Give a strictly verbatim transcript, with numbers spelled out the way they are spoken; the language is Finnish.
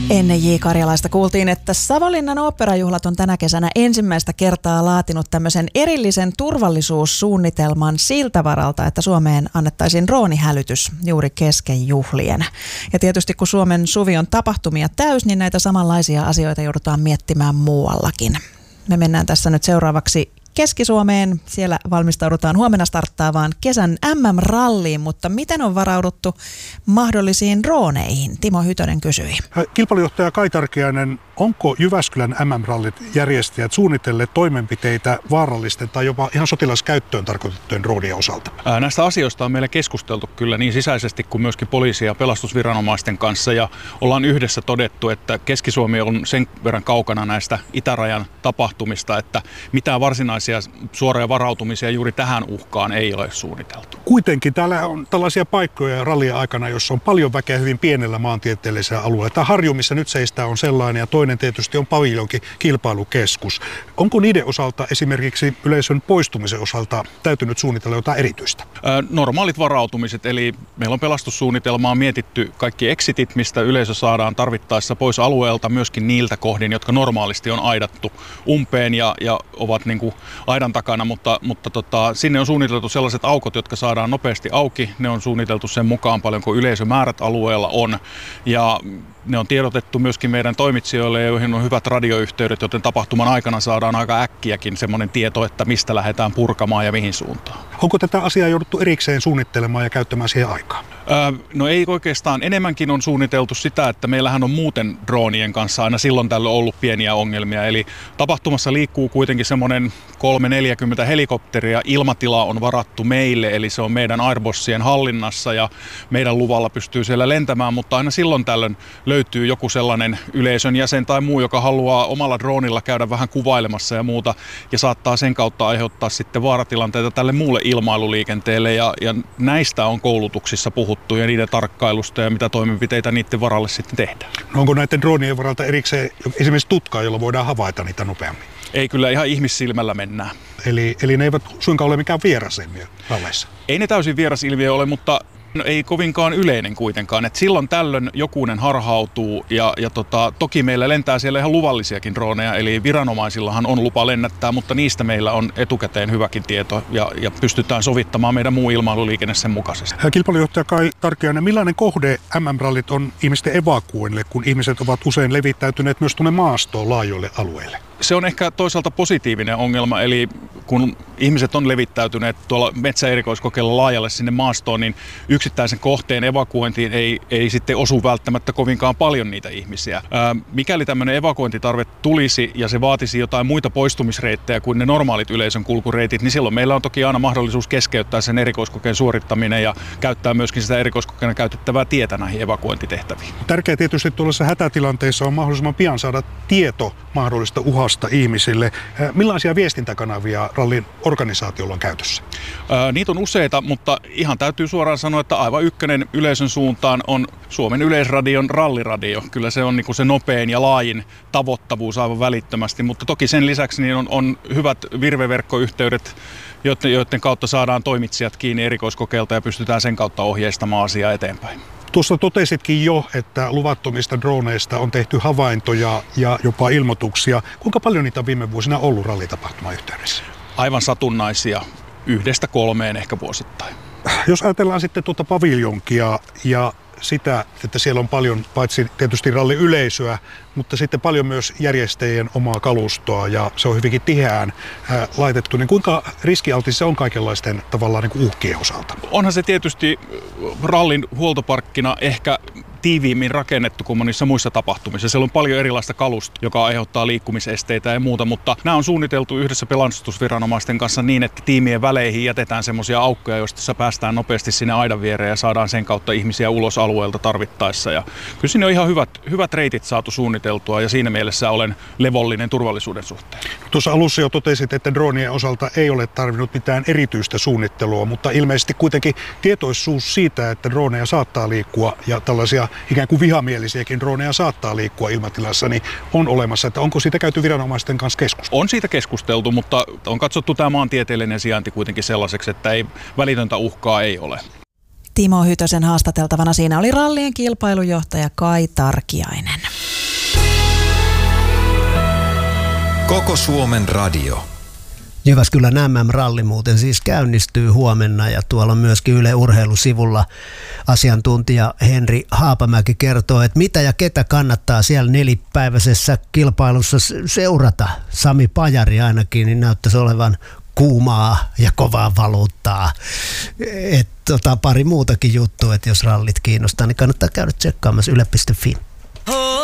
Ennen J. Karjalaista kuultiin, että Savonlinnan oopperajuhlat on tänä kesänä ensimmäistä kertaa laatinut tämmöisen erillisen turvallisuussuunnitelman siltä varalta, että Suomeen annettaisiin droonihälytys juuri kesken juhlien. Ja tietysti kun Suomen suvi on tapahtumia täys, niin näitä samanlaisia asioita joudutaan miettimään muuallakin. Me mennään tässä nyt seuraavaksi Keski-Suomeen. Siellä valmistaudutaan huomenna starttaavaan kesän M M-ralliin, mutta miten on varauduttu mahdollisiin drooneihin? Timo Hytönen kysyi. Kilpailujohtaja Kai Tarkiainen, onko Jyväskylän M M-rallit järjestäjät suunnitelleet toimenpiteitä vaarallisten tai jopa ihan sotilaskäyttöön tarkoitettujen droonien osalta? Ää, näistä asioista on meillä keskusteltu kyllä niin sisäisesti kuin myöskin poliisi- ja pelastusviranomaisten kanssa, ja ollaan yhdessä todettu, että Keski-Suomi on sen verran kaukana näistä itärajan tapahtumista, että mitään varsinaisia suoria varautumisia juuri tähän uhkaan ei ole suunniteltu. Kuitenkin täällä on tällaisia paikkoja rallien aikana, jossa on paljon väkeä hyvin pienellä maantieteellisellä alueella. Tämä Harju, missä nyt seistää, on sellainen, ja toinen tietysti on Paviljonki kilpailukeskus. Onko niiden osalta esimerkiksi yleisön poistumisen osalta täytynyt suunnitella jotain erityistä? Ää, normaalit varautumiset, eli meillä on pelastussuunnitelmaa mietitty kaikki exitit, mistä yleisö saadaan tarvittaessa pois alueelta, myöskin niiltä kohdin, jotka normaalisti on aidattu umpeen ja, ja ovat niin kuin aidan takana, mutta, mutta tota, sinne on suunniteltu sellaiset aukot, jotka saadaan nopeasti auki. Ne on suunniteltu sen mukaan paljonko yleisömäärät alueella on, ja ne on tiedotettu myöskin meidän toimitsijoille, joihin on hyvät radioyhteydet, joten tapahtuman aikana saadaan aika äkkiäkin semmoinen tieto, että mistä lähdetään purkamaan ja mihin suuntaan. Onko tätä asiaa jouduttu erikseen suunnittelemaan ja käyttämään siihen aikaa? Öö, no ei oikeastaan. Enemmänkin on suunniteltu sitä, että meillähän on muuten droonien kanssa aina silloin tällöin ollut pieniä ongelmia. Eli tapahtumassa liikkuu kuitenkin semmoinen kolme neljäkymmentä helikopteria. Ilmatila on varattu meille, eli se on meidän Airbossien hallinnassa ja meidän luvalla pystyy siellä lentämään, mutta aina silloin tällöin löytyy joku sellainen yleisön jäsen tai muu, joka haluaa omalla droonilla käydä vähän kuvailemassa ja muuta, ja saattaa sen kautta aiheuttaa sitten vaaratilanteita tälle muulle ilmailuliikenteelle, ja, ja näistä on koulutuksissa puhuttu ja niiden tarkkailusta ja mitä toimenpiteitä niiden varalle sitten tehdään. No onko näiden droonien varalta erikseen esimerkiksi tutkaa, jolla voidaan havaita niitä nopeammin? Ei, kyllä ihan ihmissilmällä mennään. Eli, eli ne eivät suinkaan ole mikään vieras ilmiö ralleissa? Ei ne täysin vieras ilmiö ole, mutta no, ei kovinkaan yleinen kuitenkaan. Et silloin tällöin jokunen harhautuu, ja, ja tota, toki meillä lentää siellä ihan luvallisiakin droneja, eli viranomaisillahan on lupa lennättää, mutta niistä meillä on etukäteen hyväkin tieto ja, ja pystytään sovittamaan meidän muu ilmailuliikenne sen mukaisesti. Kilpailujohtaja Kai Tarkiainen, millainen kohde M M-rallit on ihmisten evakuoinnille, kun ihmiset ovat usein levittäytyneet myös tuonne maastoon laajoille alueille? Se on ehkä toisaalta positiivinen ongelma, eli kun ihmiset on levittäytyneet tuolla metsäerikoiskokeilla laajalle sinne maastoon, niin yksittäisen kohteen evakuointiin ei, ei sitten osu välttämättä kovinkaan paljon niitä ihmisiä. Ää, mikäli tämmöinen evakuointitarve tulisi ja se vaatisi jotain muita poistumisreittejä kuin ne normaalit yleisön kulkureitit, niin silloin meillä on toki aina mahdollisuus keskeyttää sen erikoiskokeen suorittaminen ja käyttää myöskin sitä erikoiskokeena käytettävää tietä näihin evakuointitehtäviin. Tärkeää tietysti tuollaisessa hätätilanteissa on mahdollisimman pian saada tieto mahdollista uhasta ihmisille. Millaisia viestintäkanavia rallin organisaatiolla on käytössä? Ää, niitä on useita, mutta ihan täytyy suoraan sanoa, että aivan ykkönen yleisön suuntaan on Suomen Yleisradion ralliradio. Kyllä se on niin kuin se nopein ja laajin tavoittavuus aivan välittömästi, mutta toki sen lisäksi niin on, on hyvät virveverkkoyhteydet, joiden, joiden kautta saadaan toimitsijat kiinni erikoiskokeilta ja pystytään sen kautta ohjeistamaan asiaa eteenpäin. Tuossa totesitkin jo, että luvattomista droneista on tehty havaintoja ja jopa ilmoituksia. Kuinka paljon niitä on viime vuosina ollut rallitapahtumayhteydessä? Aivan satunnaisia, yhdestä kolmeen ehkä vuosittain. Jos ajatellaan sitten tuota paviljonkia ja sitä, että siellä on paljon paitsi tietysti ralliyleisöä, mutta sitten paljon myös järjestäjien omaa kalustoa, ja se on hyvinkin tiheään ää, laitettu, niin kuinka riskialtis se on kaikenlaisten tavallaan niin kuin uhkien osalta? Onhan se tietysti rallin huoltoparkkina ehkä tiiviimmin rakennettu kuin monissa muissa tapahtumissa. Siellä on paljon erilaista kalusta, joka aiheuttaa liikkumisesteitä ja muuta, mutta nämä on suunniteltu yhdessä pelastusviranomaisten kanssa niin, että tiimien väleihin jätetään semmoisia aukkoja, joista päästään nopeasti sinne aidan viereen ja saadaan sen kautta ihmisiä ulos alueelta tarvittaessa. Ja kyllä sinne on ihan hyvät, hyvät reitit saatu suunniteltua, ja siinä mielessä olen levollinen turvallisuuden suhteen. Tuossa alussa jo totesit, että dronien osalta ei ole tarvinnut mitään erityistä suunnittelua, mutta ilmeisesti kuitenkin tietoisuus siitä, että droneja saattaa liikkua ja tällaisia ikään kuin vihamielisiäkin droneja saattaa liikkua ilmatilassa, niin on olemassa, että onko siitä käyty viranomaisten kanssa keskustelua? On siitä keskusteltu, mutta on katsottu tämä maantieteellinen sijainti kuitenkin sellaiseksi, että ei, välitöntä uhkaa ei ole. Timo Hytösen haastateltavana siinä oli rallien kilpailujohtaja Kai Tarkiainen. Koko Suomen radio. Jyväskylän M M-ralli muuten siis käynnistyy huomenna ja tuolla on myöskin Yle Urheilusivulla asiantuntija Henri Haapamäki kertoo, että mitä ja ketä kannattaa siellä nelipäiväisessä kilpailussa seurata. Sami Pajari ainakin niin näyttäisi olevan kuumaa ja kovaa valuuttaa. Et, tota, pari muutakin juttua, että jos rallit kiinnostaa, niin kannattaa käydä tsekkaamassa yle piste fi.